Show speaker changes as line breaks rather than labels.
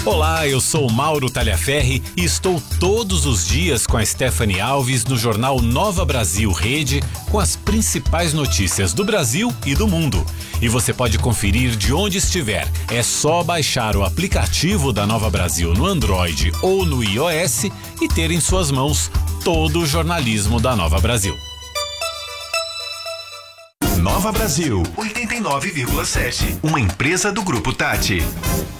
Olá, eu sou o Mauro Talhaferri e estou todos os dias com a Stephanie Alves no jornal Nova Brasil Rede com as principais notícias do Brasil e do mundo. E você pode conferir de onde estiver. É só baixar o aplicativo da Nova Brasil no Android ou no iOS e ter em suas mãos todo o jornalismo da Nova Brasil.
Nova Brasil 89,7, uma empresa do Grupo Tati.